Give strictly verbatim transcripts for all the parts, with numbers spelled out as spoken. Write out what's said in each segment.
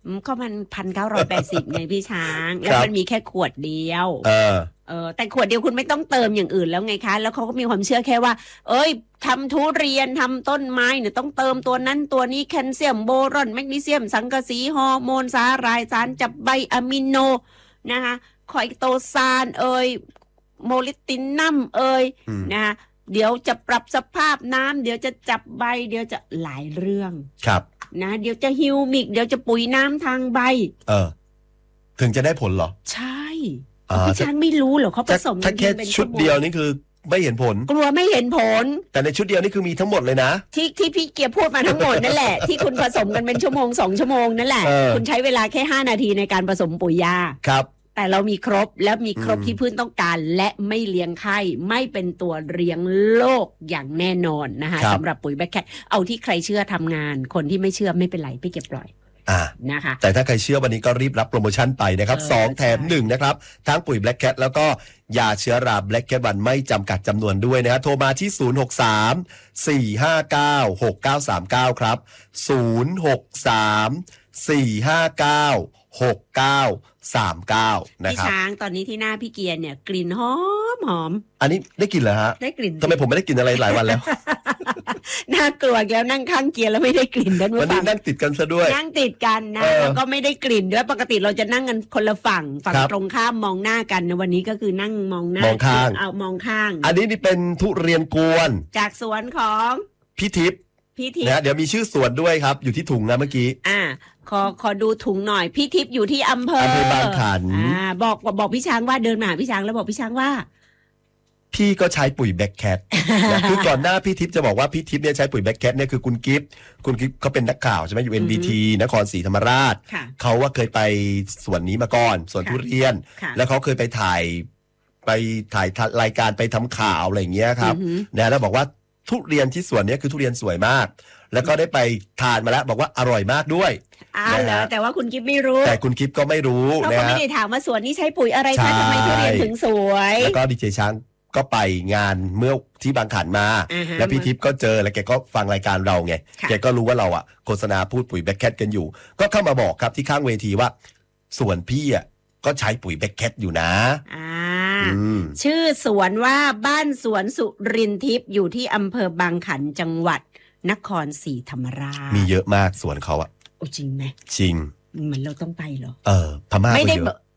ก็มันพันเก้าร้อยแปดสิบไงพี่ช้างแล้วมันมีแค่ขวดเดียวเออเออแต่ขวดเดียวคุณไม่ต้องเติมอย่างอื่นแล้วไงคะแล้วเขาก็มีความเชื่อแค่ว่าเอ้ยทำทุเรียนทำต้นไม้เนี่ยต้องเติมตัวนั้นตัวนี้แคลเซียมโบรอนแมกนีเซียมสังกะสีฮอร์โมนสาหร่ายสารจับใบอะมิโนนะคะคอยโตซานเอ่ยโมลิบตินัมเอ่ยนะคะเดี๋ยวจะปรับสภาพน้ำเดี๋ยวจะจับใบเดี๋ยวจะหลายเรื่องครับนะเดี๋ยวจะฮิวมิกเดี๋ยวจะปุ๋ยน้ำทางใบเออถึงจะได้ผลเหรอใช่พี่ช้างไม่รู้เหรอเขาผสมถ้าแค่ชุดเดียวนี่คือไม่เห็นผลกลัวไม่เห็นผลแต่ในชุดเดียวนี่คือมีทั้งหมดเลยนะที่ที่พี่เกียร์พูดมาทั้งหมดนั่นแหละที่คุณผสมกันเป็นชั่วโมงสองชั่วโมงนั่นแหละคุณใช้เวลาแค่ห้านาทีในการผสมปุ๋ยยาครับแต่เรามีครบและมีครบที่พืชต้องการและไม่เลี้ยงไข้ไม่เป็นตัวเลี้ยงโรคอย่างแน่นอนนะคะสำหรับปุ๋ยแบล็คแคทเอาที่ใครเชื่อทำงานคนที่ไม่เชื่อไม่เป็นไรพี่เก็บปล่อยอ่านะคะแต่ถ้าใครเชื่อวันนี้ก็รีบรับโปรโมชั่นไปนะครับสองแถมหนึ่งนะครับทั้งปุ๋ย Black Cat แล้วก็ยาเชื้อรา Black Cat วันไม่จำกัดจำนวนด้วยนะฮะโทรมาที่ศูนย์ หก สาม สี่ ห้า เก้า หก เก้า สาม เก้าครับศูนย์ หก สาม สี่ ห้า เก้า หก เก้า สาม เก้านะครับพี่ช้างตอนนี้ที่หน้าพี่เกียร์เนี่ยกลิ่นหอมหอมอันนี้ได้กลิ่นเหรอฮะได้กลิ่นทำไมผมไม่ได้กลิ่นอะไรหลายวันแล้วน่ากลัวแล้วนั่งข้างเกียร์แล้วไม่ได้กลิ่นด้านวันนี้นั่งติดกันซะด้วยนั่งติดกันนะแล้วก็ไม่ได้กลิ่นด้วยปกติเราจะนั่งกันคนละฝั่งฝั่งตรงข้ามมองหน้ากันในวันนี้ก็คือนั่งมองหน้ามองข้างเอามองข้างอันนี้นี่เป็นทุเรียนกวนจากสวนของพี่ทิพย์พี่ทิพย์นะเดี๋ยวมีชื่อสวนด้วยครับอยู่ที่ถุงนะเมื่อกี้อ่าขอขอดูถุงหน่อยพี่ทิพย์อยู่ที่อำเภออำเภอบางขันอ่าบอกบอกพี่ช้างว่าเดินมาหาพี่ช้างแล้วบอกพี่ช้างว่าพี่ก็ใช้ปุ๋ยแบล็คแคทนะคือก่อนหน้าพี่ทิพย์จะบอกว่าพี่ทิพย์เนี่ยใช้ปุ๋ยแบล็คแคทเนี่ยคือคุณกิฟต์คุณกิฟต์เขาเป็นนักข่าวใช่ไหมอยู่ เอ็น บี ที นครศรีธรรมราชเขาว่าเคยไปสวนนี้มาก่อนสวนทุเรียนแล้วเขาเคยไปถ่ายไปถ่ายรายการไปทำข่าวอะไรอย่างเงี้ยครับนะแล้วบอกว่าทุเรียนที่สวนนี้คือทุเรียนสวยมากแล้วก็ได้ไปทานมาแล้วบอกว่าอร่อยมากด้วยอ้าวเหรอแต่ว่าคุณกิฟไม่รู้แต่คุณกิฟก็ไม่รู้นะเขาไม่ได้ถามว่าสวนนี้ใช้ปุ๋ยอะไรคะทำไมทุเรียนถึงสวยแล้วก็ดีเจช้างก็ไปงานเมื่อที่บางขันมาแล้วพี่ทิพย์ก็เจอแล้วแกก็ฟังรายการเราไงแกก็รู้ว่าเราอ่ะโฆษณาพูดปุ๋ยแบล็คแคทกันอยู่ก็เข้ามาบอกครับที่ข้างเวทีว่าสวนพี่อ่ะก็ใช้ปุ๋ยแบล็คแคทอยู่นะชื่อสวนว่าบ้านสวนสุรินทิพย์อยู่ที่อำเภอบางขันจังหวัดนครศรีธรรมราชมีเยอะมากสวนเขาอะโอ้จริงไหมจริงเหมือนเราต้องไปเหรอเออพม่าไม่ได้เยอะ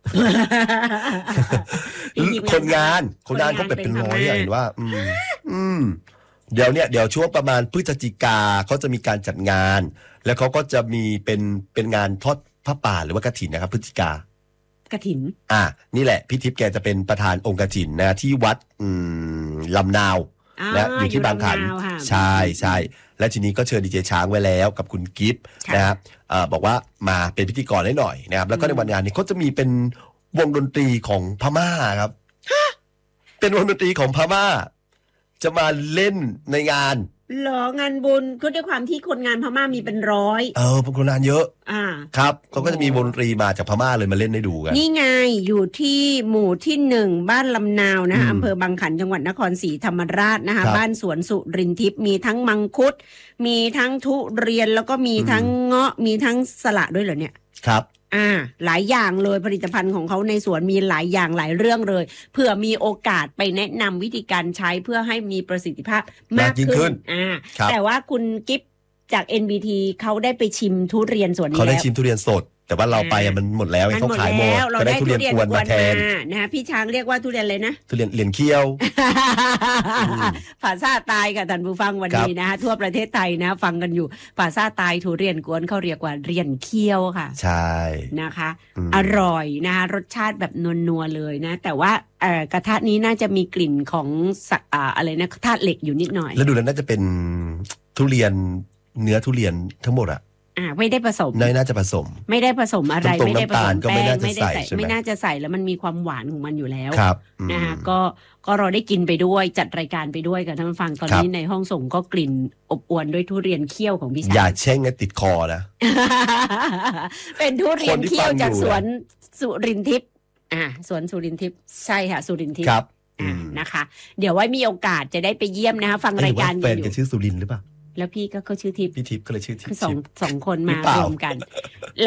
คนงานคนงานเขาเป็นเป็นร้อยเห็นว่าอืมอืมเดี๋ยวเนี่ยเดี๋ยวช่วงประมาณพฤศจิกาเขาจะมีการจัดงานแล้วเขาก็จะมีเป็นเป็นงานทอดผ้าป่าหรือว่ากฐินนะครับพฤศจิกากฐินอ่านี่แหละพี่ทิพย์แกจะเป็นประธานองค์กฐินนะที่วัดอืมลำนาวนะอยู่ที่บางขันใช่ใช่และทีนี้ก็เชิญดีเจช้างไว้แล้วกับคุณกิฟต์นะครับบอกว่ามาเป็นพิธีกรให้หน่อยนะครับแล้วก็ในวันงานนี้เขาจะมีเป็นวงดนตรีของพม่าครับเป็นวงดนตรีของพม่าจะมาเล่นในงานหรองานบุญก็ด้วยความที่คนงานพม่ามีเป็นร้อยเออคนงานเยอะอ่าครับเขาก็จะมีวงดนตรีมาจากพม่าเลยมาเล่นให้ดูกันนี่ไงอยู่ที่หมู่ที่หนึ่งบ้านลำนาวนะคะอำเภอบางขันจังหวัดนครศรีธรรมราชนะคะบ้านสวนสุรินทิพย์มีทั้งมังคุดมีทั้งทุเรียนแล้วก็มีทั้งเงาะมีทั้งสละด้วยเหรอเนี่ยครับอ่าหลายอย่างเลยผลิตภัณฑ์ของเขาในสวนมีหลายอย่างหลายเรื่องเลยเผื่อมีโอกาสไปแนะนำวิธีการใช้เพื่อให้มีประสิทธิภาพมากขึ้นอ่าแต่ว่าคุณกิฟต์จาก เอ็น บี ที เขาได้ไปชิมทุเรียนสวนนี้แล้วเขาได้ชิมทุเรียนสดแต่ว่าเราไปมันหมดแล้วเขาขายหมดก็ได้ทุเรียนกวนมาแทนนะพี่ช้างเรียกว่าทุเรียนเลยนะทุเรียนเหรียญเขี้ยวภาษาตายกับท่านผู้ฟังวันนี้นะคะทั่วประเทศไทยนะฟังกันอยู่ภาษาตายทุเรียนกวนเขาเรียกว่าเหรียญเขี้ยวค่ะใช่นะคะอร่อยนะคะรสชาติแบบนัวๆเลยนะแต่ว่ากระทะนี้น่าจะมีกลิ่นของอะไรนะธาตุเหล็กอยู่นิดหน่อยแล้วดูแล้วน่าจะเป็นทุเรียนเนื้อทุเรียนทั้งหมดอะอ่าไม่ได้ผสมน่าจะผสมไม่ได้ผสมอะไรไม่ได้ผสมแป้งไม่ได้ใส่ไม่น่าจะใส่แล้วมันมีความหวานของมันอยู่แล้วนะคะก็ก็เราได้กินไปด้วยจัดรายการไปด้วยกับท่านฟังตอนนี้ในห้องส่งก็กลิ่นอบอวลด้วยทุเรียนเคี่ยวของพี่ชายอย่าแช่งให้ติดคอนะเป็นทุเรียนเคี่ยวจากสวนสุรินทิพย์อ่าสวนสุรินทิพย์ใช่ค่ะสุรินทิพย์อ่านะคะเดี๋ยวไว้มีโอกาสจะได้ไปเยี่ยมนะคะฟังรายการอยู่แฟนกันชื่อสุรินหรือเปล่าแล้วพี่ก็ชื่อทิพย์พี่ทิพย์ก็เลยชื่อทิพย์สองสองคนมารวมกัน